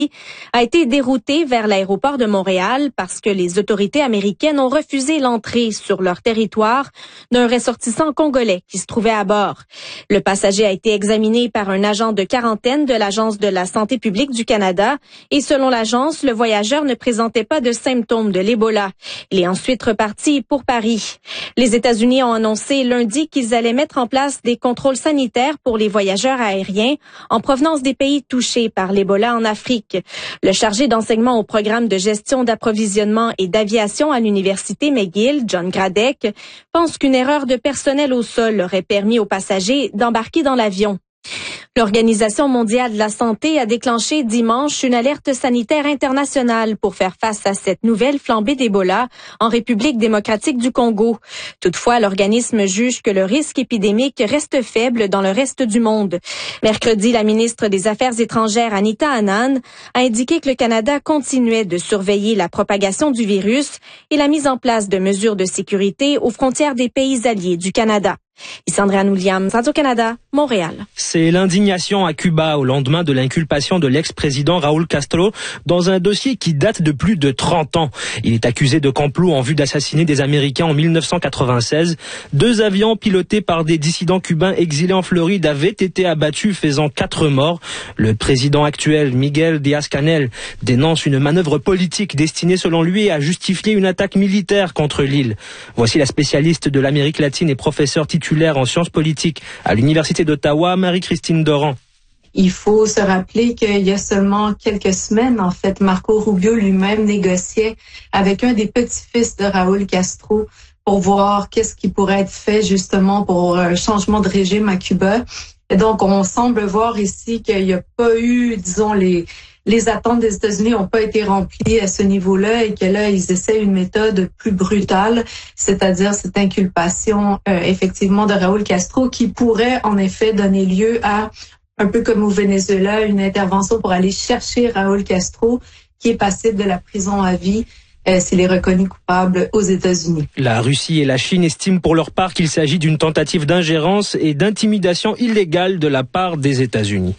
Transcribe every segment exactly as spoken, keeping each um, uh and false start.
a été dérouté vers l'aéroport de Montréal parce que les autorités américaines ont refusé l'entrée sur leur territoire d'un ressortissant congolais qui se trouvait à bord. Le passager a été examiné par un agent de quarantaine de l'Agence de la santé publique du Canada et selon l'agence, le voyageur ne présentait pas de symptômes de l'Ebola. Il est ensuite reparti pour Paris. Les États-Unis ont annoncé lundi qu'ils allaient mettre en place des contrôles sanitaires pour les voyageurs aériens en provenance des pays touchés par l'Ebola en Afrique. Le chargé d'enseignement au programme de gestion d'approvisionnement et d'aviation à l'université McGill, John Gradek, pense qu'une erreur de personnel au sol aurait permis aux passagers d'embarquer dans l'avion. L'Organisation mondiale de la santé a déclenché dimanche une alerte sanitaire internationale pour faire face à cette nouvelle flambée d'Ebola en République démocratique du Congo. Toutefois, l'organisme juge que le risque épidémique reste faible dans le reste du monde. Mercredi, la ministre des Affaires étrangères, Anita Anand, a indiqué que le Canada continuait de surveiller la propagation du virus et la mise en place de mesures de sécurité aux frontières des pays alliés du Canada. Ici Andréane Williams, Radio-Canada, Montréal. C'est l'indignation à Cuba au lendemain de l'inculpation de l'ex-président Raúl Castro dans un dossier qui date de plus de trente ans. Il est accusé de complot en vue d'assassiner des Américains en mille neuf cent quatre-vingt-seize. Deux avions pilotés par des dissidents cubains exilés en Floride avaient été abattus, faisant quatre morts. Le président actuel, Miguel Díaz-Canel, dénonce une manœuvre politique destinée selon lui à justifier une attaque militaire contre l'île. Voici la spécialiste de l'Amérique latine et professeure titulaire en sciences politiques à l'Université d'Ottawa, Marie-Christine Doran. Il faut se rappeler qu'il y a seulement quelques semaines, en fait, Marco Rubio lui-même négociait avec un des petits-fils de Raúl Castro pour voir qu'est-ce qui pourrait être fait justement pour un changement de régime à Cuba. Et donc, on semble voir ici qu'il n'y a pas eu, disons, les... les attentes des États-Unis n'ont pas été remplies à ce niveau-là et que là, ils essaient une méthode plus brutale, c'est-à-dire cette inculpation euh, effectivement de Raúl Castro qui pourrait en effet donner lieu à, un peu comme au Venezuela, une intervention pour aller chercher Raúl Castro qui est passible de la prison à vie euh, s'il est reconnu coupable aux États-Unis. La Russie et la Chine estiment pour leur part qu'il s'agit d'une tentative d'ingérence et d'intimidation illégale de la part des États-Unis.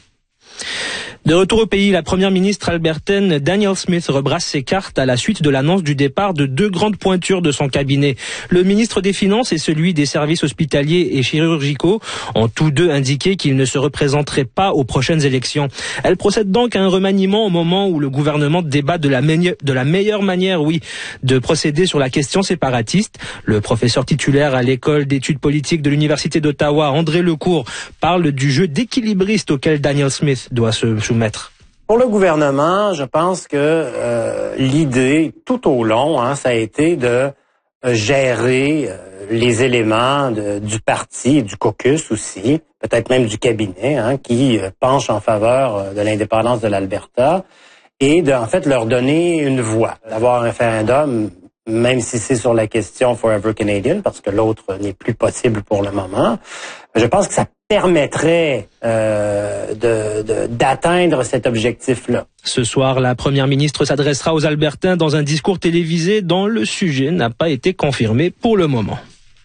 De retour au pays, la première ministre albertaine Danielle Smith rebrasse ses cartes à la suite de l'annonce du départ de deux grandes pointures de son cabinet. Le ministre des Finances et celui des services hospitaliers et chirurgicaux ont tous deux indiqué qu'ils ne se représenteraient pas aux prochaines élections. Elle procède donc à un remaniement au moment où le gouvernement débat de la, meille- de la meilleure manière, oui, de procéder sur la question séparatiste. Le professeur titulaire à l'école d'études politiques de l'Université d'Ottawa, André Lecourt, parle du jeu d'équilibriste auquel Danielle Smith doit se soumettre. Pour le gouvernement, je pense que euh, l'idée tout au long, hein, ça a été de euh, gérer euh, les éléments de, du parti, du caucus aussi, peut-être même du cabinet, hein, qui euh, penche en faveur euh, de l'indépendance de l'Alberta, et de en fait leur donner une voix, d'avoir un référendum, même si c'est sur la question Forever Canadian, parce que l'autre n'est plus possible pour le moment. Je pense que ça permettrait euh, de, de, d'atteindre cet objectif-là. Ce soir, la première ministre s'adressera aux Albertains dans un discours télévisé dont le sujet n'a pas été confirmé pour le moment.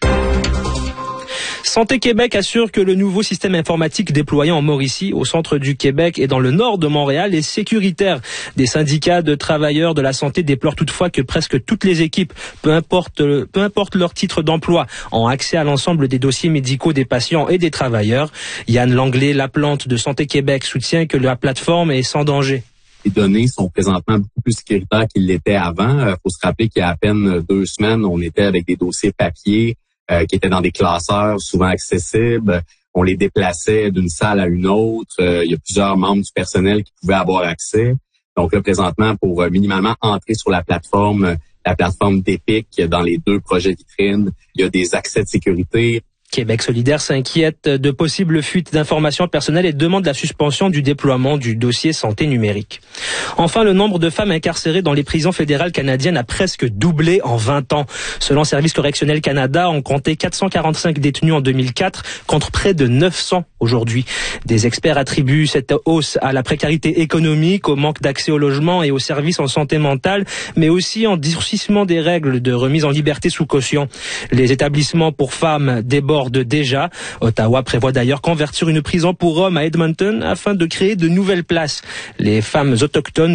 Santé Québec assure que le nouveau système informatique déployé en Mauricie, au centre du Québec et dans le nord de Montréal, est sécuritaire. Des syndicats de travailleurs de la santé déplorent toutefois que presque toutes les équipes, peu importe, peu importe leur titre d'emploi, ont accès à l'ensemble des dossiers médicaux des patients et des travailleurs. Yann Langlais, Laplante de Santé Québec, soutient que la plateforme est sans danger. Les données sont présentement beaucoup plus sécuritaires qu'ils l'étaient avant. Il faut se rappeler qu'il y a à peine deux semaines, on était avec des dossiers papier euh, qui étaient dans des classeurs souvent accessibles. On les déplaçait d'une salle à une autre. Euh, il y a plusieurs membres du personnel qui pouvaient avoir accès. Donc là, présentement, pour euh, minimalement entrer sur la plateforme, euh, la plateforme d'Epic, dans les deux projets vitrines, il y a des accès de sécurité. Québec solidaire s'inquiète de possibles fuites d'informations personnelles et demande la suspension du déploiement du dossier santé numérique. Enfin, le nombre de femmes incarcérées dans les prisons fédérales canadiennes a presque doublé en vingt ans. Selon Service correctionnel Canada, on comptait quatre cent quarante-cinq détenus en deux mille quatre contre près de neuf cents aujourd'hui. Des experts attribuent cette hausse à la précarité économique, au manque d'accès au logement et aux services en santé mentale, mais aussi en durcissement des règles de remise en liberté sous caution. Les établissements pour femmes débordent déjà. Ottawa prévoit d'ailleurs convertir une prison pour hommes à Edmonton afin de créer de nouvelles places. Les femmes autochtones